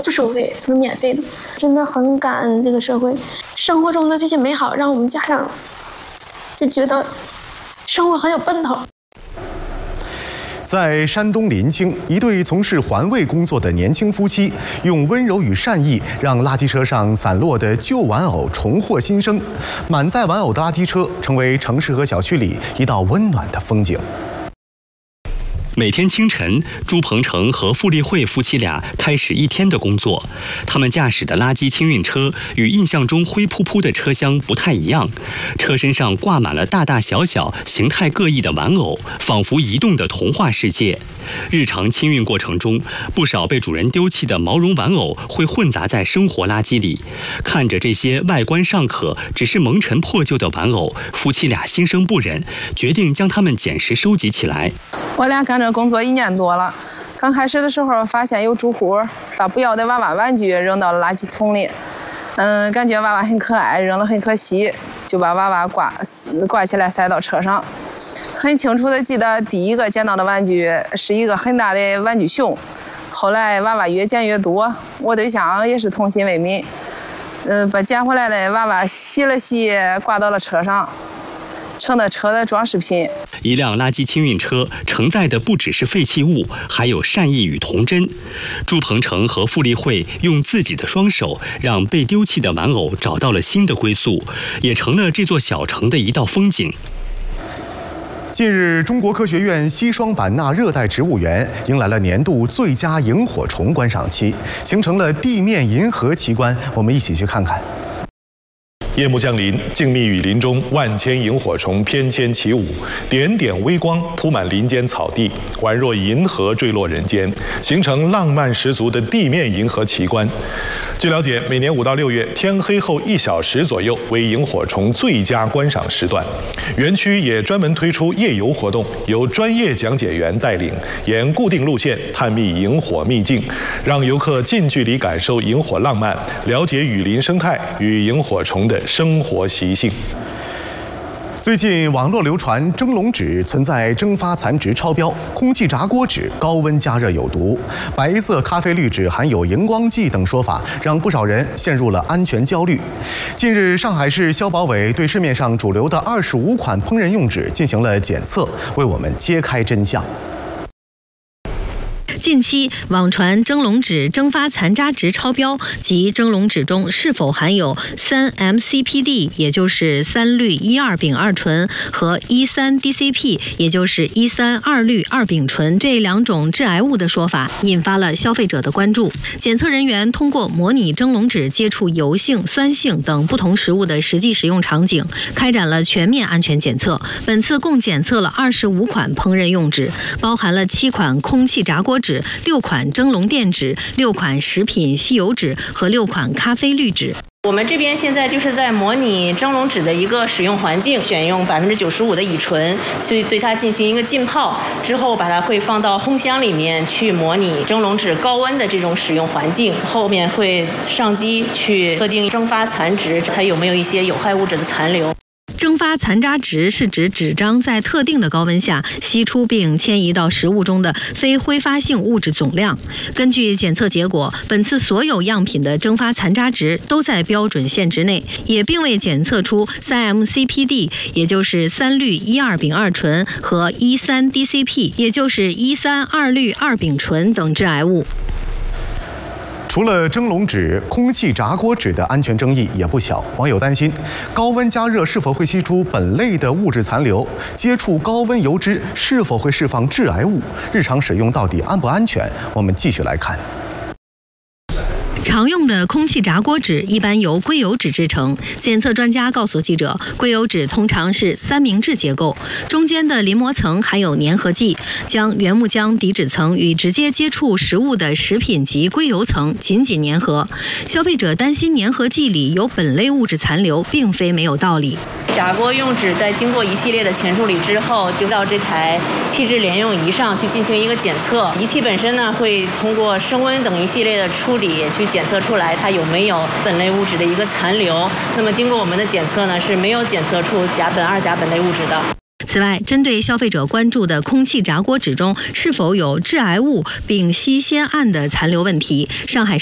不收费，都是免费的。真的很感恩这个社会，生活中的这些美好，让我们家长就觉得生活很有奔头。 在山东临清，一对从事环卫工作的年轻夫妻，用温柔与善意，让垃圾车上散落的旧玩偶重获新生。满载玩偶的垃圾车，成为城市和小区里一道温暖的风景。 每天清晨，朱鹏程和傅立慧夫妻俩开始一天的工作。他们驾驶的垃圾清运车与印象中灰扑扑的车厢不太一样，车身上挂满了大大小小、形态各异的玩偶，仿佛移动的童话世界。日常清运过程中，不少被主人丢弃的毛绒玩偶会混杂在生活垃圾里。看着这些外观尚可、只是蒙尘破旧的玩偶，夫妻俩心生不忍，决定将它们捡拾收集起来。 我俩干这工作1年多了，刚开始的时候发现有住户把不要的娃娃玩具扔到了垃圾桶里，感觉娃娃很可爱，扔了很可惜，就把娃娃挂起来塞到车上。很清楚的记得第一个捡到的玩具是一个很大的玩具熊，后来娃娃越捡越多，我对象也是童心未泯，把捡回来的娃娃洗了洗，挂到了车上，成了车的装饰品。 一辆垃圾清运车承载的不只是废弃物，还有善意与童真。朱鹏程和傅立慧用自己的双手，让被丢弃的玩偶找到了新的归宿，也成了这座小城的一道风景。 近日，中国科学院西双版纳热带植物园迎来了年度最佳萤火虫观赏期，形成了地面银河奇观。我们一起去看看。 夜幕降临，静谧雨林中，万千萤火虫翩跹起舞，点点微光铺满林间草地，宛若银河坠落人间，形成浪漫十足的地面银河奇观。据了解，每年5到6月天黑后1小时左右为萤火虫最佳观赏时段。园区也专门推出夜游活动，由专业讲解员带领，沿固定路线探秘萤火秘境，让游客近距离感受萤火浪漫，了解雨林生态与萤火虫的生活习性。 最近网络流传蒸笼纸存在蒸发残值超标，空气炸锅纸高温加热有毒，白色咖啡滤纸含有荧光剂等说法，让不少人陷入了安全焦虑。近日，上海市消保委对市面上主流的25款烹饪用纸进行了检测，为我们揭开真相。 近期网传蒸笼纸蒸发残渣值超标及蒸笼纸中是否含有3-MCPD， 也就是3氯1,2丙二醇和1,3-DCP， 也就是1,3-2氯2丙醇这2种致癌物的说法，引发了消费者的关注。检测人员通过模拟蒸笼纸接触油性、酸性等不同食物的实际使用场景，开展了全面安全检测。本次共检测了25款烹饪用纸，包含了7款空气炸锅纸、6款蒸笼垫纸、6款食品吸油纸和6款咖啡滤纸。 我们这边现在就是在模拟蒸笼纸的一个使用环境，选用95%的乙醇，所以对它进行一个浸泡之后，把它会放到烘箱里面去模拟蒸笼纸高温的这种使用环境。后面会上机去测定蒸发残值，它有没有一些有害物质的残留。 蒸发残渣值是指纸张在特定的高温下析出并迁移到食物中的非挥发性物质总量。根据检测结果，本次所有样品的蒸发残渣值都在标准限值内，也并未检测出3-MCPD， 也就是3氯1,2丙二醇和1,3-DCP， 也就是1,3-2氯2丙醇等致癌物。 除了蒸笼纸，空气炸锅纸的安全争议也不小。网友担心，高温加热是否会吸出本类的物质残留？接触高温油脂是否会释放致癌物？日常使用到底安不安全？我们继续来看。 常用的空气炸锅纸一般由硅油纸制成。检测专家告诉记者，硅油纸通常是三明治结构，中间的临膜层含有粘合剂，将原木浆底纸层与直接接触食物的食品级硅油层紧紧粘合。消费者担心粘合剂里有本类物质残留，并非没有道理。 炸锅用纸在经过一系列的前处理之后，就到这台气质联用仪上去进行一个检测。仪器本身呢，会通过升温等一系列的处理去检测出来它有没有本类物质的一个残留。那么经过我们的检测呢，是没有检测出甲苯、二甲苯类物质的。 此外，针对消费者关注的空气炸锅纸中是否有致癌物丙烯酰胺的残留问题，上海